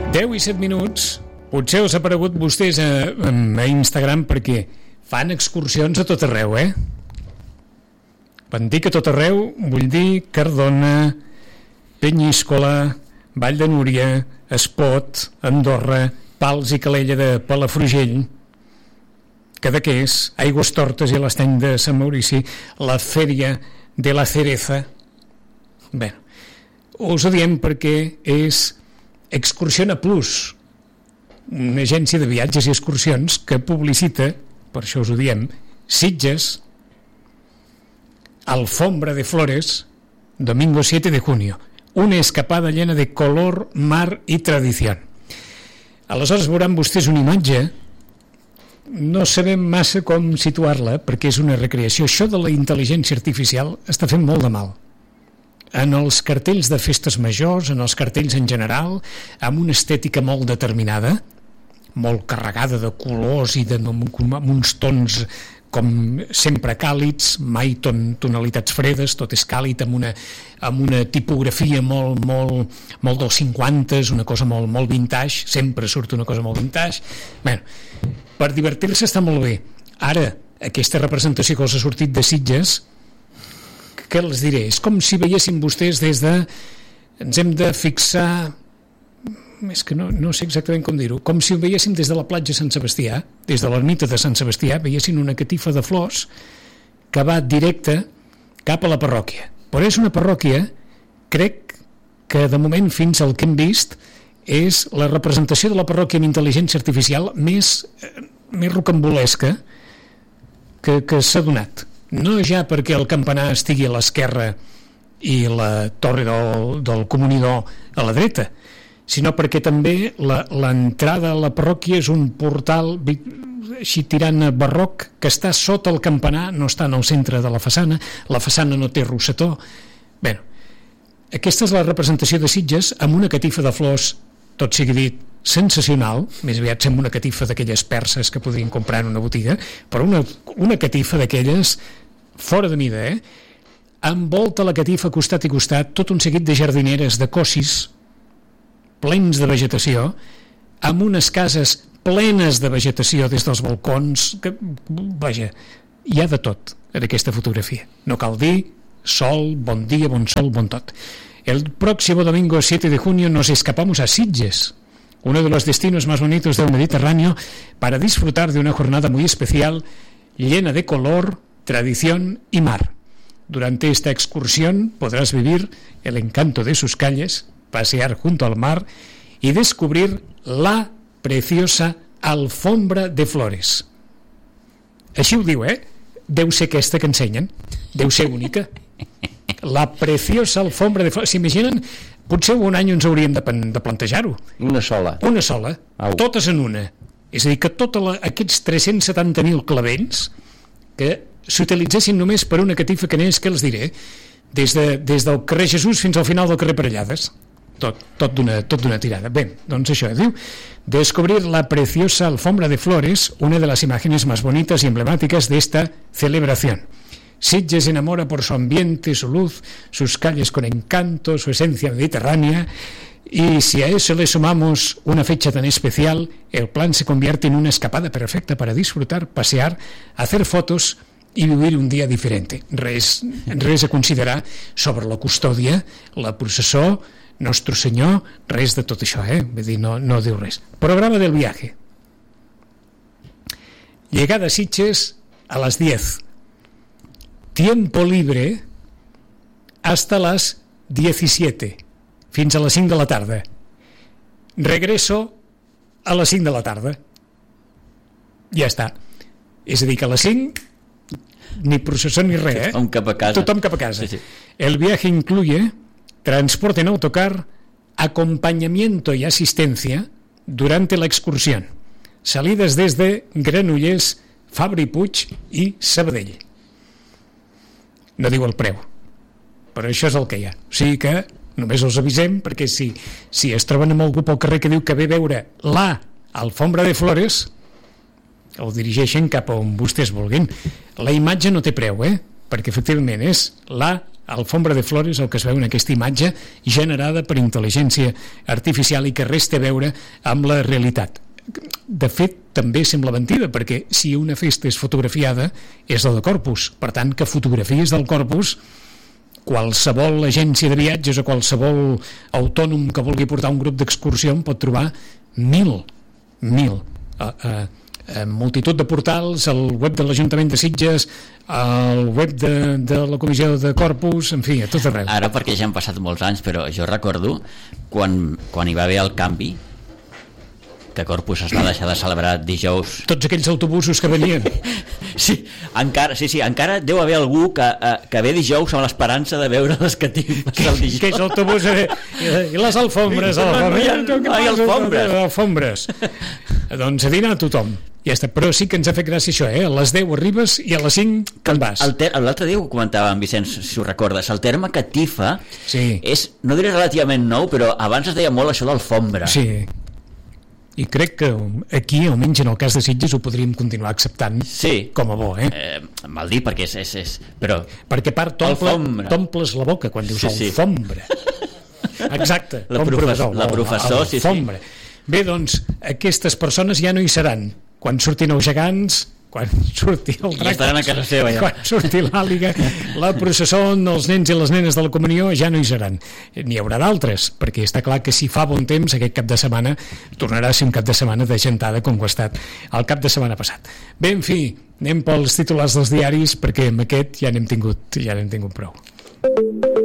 10 i 7 minuts. Potser us ha aparegut vostès a Instagram perquè fan excursions a tot arreu, Quan dic a tot arreu, vull dir Cardona, Penyíscola, Vall de Núria, Espot, Andorra, Pals i Calella de Palafrugell, Cadaqués, Aigüestortes i l'Estany de Sant Maurici, la Fèria de la Cereza. Bé, us ho diem perquè és Excursiona Plus, una agència de viatges i excursions que publicita, per això us ho diem, Sitges, Alfombra de Flores, domingo 7 de junio, una escapada llena de color, mar i tradició. Aleshores veuran vostès una imatge, no sabem massa com situar-la perquè és una recreació. Això de la intel·ligència artificial està fent molt de mal. En els cartells de festes majors, en els cartells en general, amb una estètica molt determinada, molt carregada de colors i amb uns tons com sempre càlids, mai tonalitats fredes, tot és càlid, amb una tipografia molt dels 50s, una cosa molt vintage, sempre surt una cosa molt vintage. Bé, per divertir-se està molt bé. Ara, aquesta representació que els ha sortit de Sitges, què els diré? És com si veiéssim vostès des de... Ens hem de fixar... És que no sé exactament com dir-ho. Com si ho veiéssim des de la platja Sant Sebastià, des de l'ermita de Sant Sebastià, veiessin una catifa de flors que va directe cap a la parròquia. Però és una parròquia, crec que de moment fins al que hem vist, és la representació de la parròquia amb intel·ligència artificial més rocambolesca que s'ha donat. No ja perquè el campanar estigui a l'esquerra i la torre del comunidor a la dreta, sinó perquè també l'entrada a la parròquia és un portal així tirant a barroc que està sota el campanar, no està en el centre de la façana no té rosetó. Bé, aquesta és la representació de Sitges amb una catifa de flors, tot sigui dit, sensacional, més aviat sembla una catifa d'aquelles perses que podrien comprar en una botiga, però una catifa d'aquelles fora de mida, envolta la catifa costat i costat tot un seguit de jardineres de cossis plens de vegetació, amb unes cases plenes de vegetació des dels balcons, que, vaja, hi ha de tot en aquesta fotografía. No cal dir, sol, bon dia, bon sol, bon tot. El próximo domingo 7 de junio nos escapamos a Sitges, uno de los destinos más bonitos del Mediterráneo, para disfrutar de una jornada muy especial, llena de color, tradición y mar. Durante esta excursión podrás vivir el encanto de sus calles, pasear junto al mar y descubrir la preciosa alfombra de flores. Així ho diu, Deu ser aquesta que ensenyen, deu ser única. La preciosa alfombra de flores. S'imaginen? Potser un any ens hauríem de plantejar-ho. Una sola. Una sola, totes en una. És a dir, que tots aquests 370.000 clavells que s'utilitzessin només per una catifa que n'és, què els diré, des del carrer Jesús fins al final del carrer Parellades. Tot d'una tirada. Bé, doncs això, diu, descubrir la preciosa alfombra de flores, una de las imágenes más bonitas y emblemáticas de esta celebración. Sitges enamora por su ambiente, su luz, sus calles con encanto, su esencia mediterránea, y si a eso le sumamos una fecha tan especial, el plan se convierte en una escapada perfecta para disfrutar, pasear, hacer fotos i vivir un dia diferent. Res a considerar sobre la custòdia, la processó, Nostre Senyor, res de tot això, vull dir, no diu res. Programa del viaje. Llegada a Sitges a las 10. Tiempo libre hasta las 17, fins a les 5 de la tarda. Regreso a les 5 de la tarda. Ja està. És a dir, que a les 5 ni processó ni res, Tothom cap a casa. Tothom cap a casa. Sí. El viaje incluye transporte en autocar, acompañamiento y asistencia durante la excursión. Salidas desde Granollers, Fabra i Puig i Sabadell. No diu el preu, però això és el que hi ha. O sigui que només els avisem, perquè si es troben amb algú pel carrer que diu que ve a veure la alfombra de flores, el dirigeixen cap on vostès vulguin. La imatge no té preu, perquè efectivament és la alfombra de flores, el que es veu en aquesta imatge generada per intel·ligència artificial i que res té a veure amb la realitat. De fet, també sembla mentida, perquè si una festa és fotografiada és la de Corpus, per tant que fotografies del Corpus qualsevol agència de viatges o qualsevol autònom que vulgui portar un grup d'excursió en pot trobar mil multitud de portals, el web de l'Ajuntament de Sitges, el web de la Comissió de Corpus, en fi, a tot arreu. Ara perquè ja han passat molts anys, però jo recordo quan hi va haver el canvi, que Corpus es va deixar de celebrar dijous. Tots aquells autobusos que venien. Sí, encara deu haver algú que ve dijous amb l'esperança de veure les catifes del dijous. Que és l'autobús i les alfombres. Alfombres. Doncs a dinar a tothom. Ja està, però sí que ens ha fet gràcia això, a les 10 arribes i a les 5 te'n vas. L'altre dia ho comentava en Vicenç, si ho recordes, el terme catifa és, no diré relativament nou, però abans es deia molt això d'alfombra. Sí, i crec que aquí, almenys en el cas de Sitges, ho podríem continuar acceptant com a bo, mal dir, perquè és però... perquè a part t'omples la boca quan dius alfombra. Exacte, la professor, sí. Bé, doncs, aquestes persones ja no hi seran. Quan surtin els gegants, quan surti el drac, estaran a casa seva, ja. Quan surti l'àliga, la processó, els nens i les nenes de la comunió ja no hi seran. N'hi haurà d'altres, perquè està clar que si fa bon temps aquest cap de setmana tornarà a ser un cap de setmana de gentada com ho ha estat el cap de setmana passat. Bé, en fi, anem pels titulars dels diaris, perquè amb aquest ja n'hem tingut prou.